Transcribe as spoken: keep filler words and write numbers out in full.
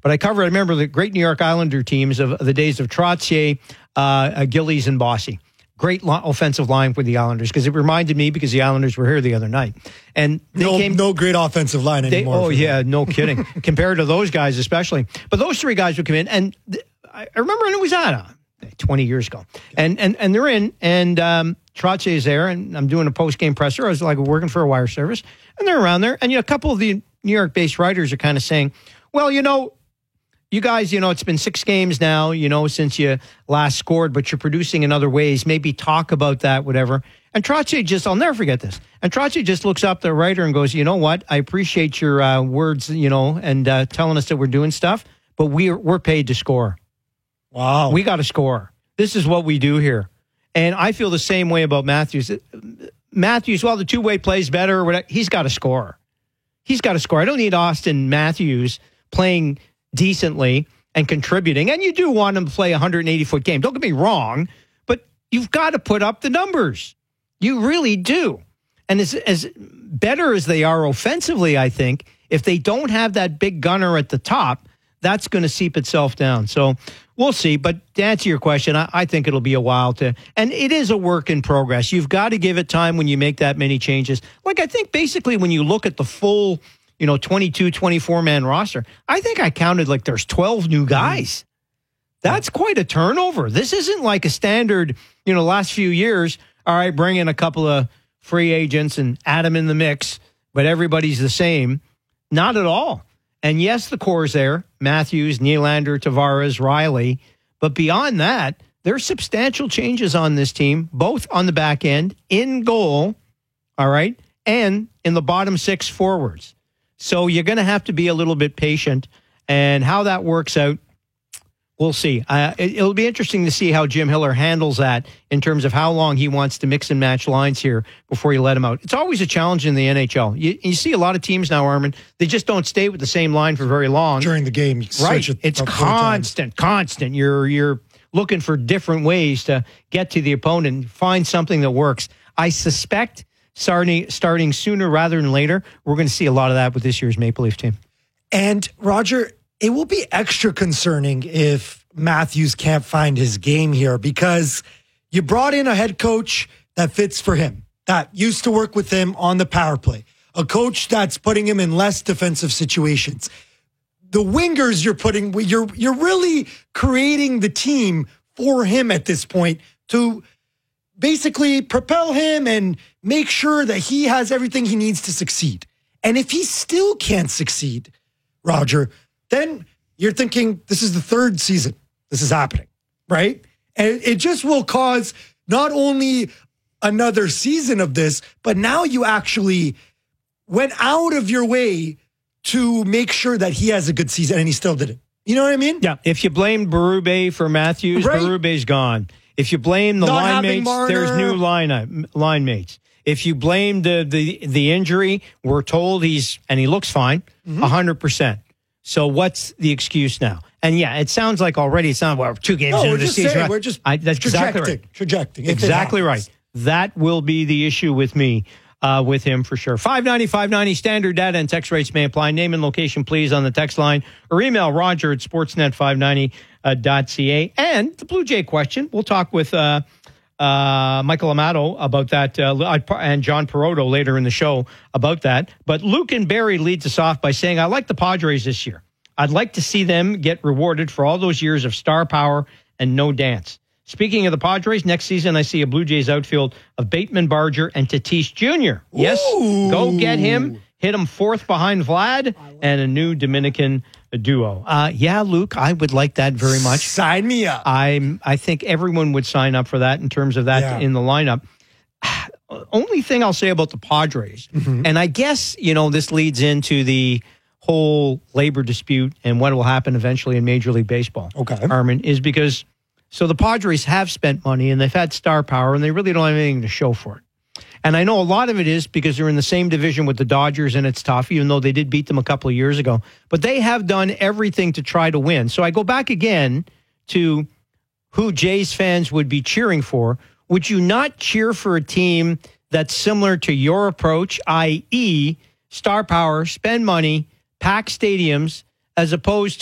But I covered, I remember the great New York Islander teams of the days of Trottier, uh, Gillies, and Bossy. Great lo- offensive line for the Islanders, because it reminded me, because the Islanders were here the other night. And they no, came, no great offensive line they, anymore. oh, yeah, them. No kidding. Compared to those guys especially. But those three guys would come in, and th- I remember, and it was at uh, twenty years ago. And and and they're in, and um, Trottier is there, and I'm doing a post-game presser. I was like working for a wire service, and they're around there. And you know, a couple of the New York-based writers are kind of saying, well, you know, you guys, you know, it's been six games now, you know, since you last scored, but you're producing in other ways. Maybe talk about that, whatever. And Trottier just, I'll never forget this. And Trottier just looks up the writer and goes, you know what? I appreciate your uh, words, you know, and uh, telling us that we're doing stuff, but we're, we're paid to score. Wow. We got to score. This is what we do here. And I feel the same way about Matthews. Matthews, well, the two-way plays better or whatever. He's got to score. He's got to score. I don't need Austin Matthews playing decently and contributing. And you do want him to play a one hundred eighty foot game. Don't get me wrong, but you've got to put up the numbers. You really do. And as, as better as they are offensively, I think, if they don't have that big gunner at the top, that's going to seep itself down. So we'll see. But to answer your question, I, I think it'll be a while to, and it is a work in progress. You've got to give it time when you make that many changes. Like, I think basically when you look at the full, you know, twenty-two, twenty-four man roster, I think I counted like there's twelve new guys. That's quite a turnover. This isn't like a standard, you know, last few years. All right, bring in a couple of free agents and add them in the mix, but everybody's the same. Not at all. And yes, the core is there. Matthews, Nylander, Tavares, Riley. But beyond that, there's substantial changes on this team, both on the back end, in goal, all right, and in the bottom six forwards. So you're going to have to be a little bit patient. And how that works out, we'll see. Uh, it, it'll be interesting to see how Jim Hiller handles that in terms of how long he wants to mix and match lines here before you let him out. It's always a challenge in the N H L. You, you see a lot of teams now, Armin, they just don't stay with the same line for very long. During the game, you right. switch it It's up four times. constant, constant. You're, you're looking for different ways to get to the opponent, find something that works. I suspect starting, starting sooner rather than later, we're going to see a lot of that with this year's Maple Leaf team. And, Roger, it will be extra concerning if Matthews can't find his game here, because you brought in a head coach that fits for him, that used to work with him on the power play, a coach that's putting him in less defensive situations. The wingers you're putting, you're you're really creating the team for him at this point to basically propel him and make sure that he has everything he needs to succeed. And if he still can't succeed, Roger, then you're thinking this is the third season this is happening, right? And it just will cause not only another season of this, but now you actually went out of your way to make sure that he has a good season, and he still didn't. You know what I mean? Yeah. If you blame Berube for Matthews, right. Berube's gone. If you blame the Not line having mates, Marner. there's new line, line mates. If you blame the, the, the injury, we're told he's, and he looks fine, mm-hmm. one hundred percent. So what's the excuse now? And yeah, it sounds like already it's not, well, two games no, into we're the just season. saying, we're just I, that's exactly right. Trajecting. Exactly right. That will be the issue with me, uh, with him for sure. five ninety, five ninety standard data and text rates may apply. Name and location, please, on the text line, or email Roger at sportsnet five ninety dot c a. And the Blue Jay question, we'll talk with uh, uh, Michael Amato about that, uh, and John Peroto later in the show about that. But Luke and Barry leads us off by saying, I like the Padres this year. I'd like to see them get rewarded for all those years of star power and no dance. Speaking of the Padres, next season I see a Blue Jays outfield of Bateman, Barger, and Tatis Junior Yes, Ooh. Go get him. Hit him fourth behind Vlad, and a new Dominican duo. Uh, yeah, Luke, I would like that very much. Sign me up. I'm. I think everyone would sign up for that in terms of that yeah. in the lineup. Only thing I'll say about the Padres, mm-hmm. and I guess, you know, this leads into the whole labor dispute and what will happen eventually in Major League Baseball, okay. Armin, is because, so the Padres have spent money and they've had star power and they really don't have anything to show for it. And I know a lot of it is because they're in the same division with the Dodgers and it's tough, even though they did beat them a couple of years ago. But they have done everything to try to win. So I go back again to who Jays fans would be cheering for. Would you not cheer for a team that's similar to your approach, that is star power, spend money, pack stadiums, as opposed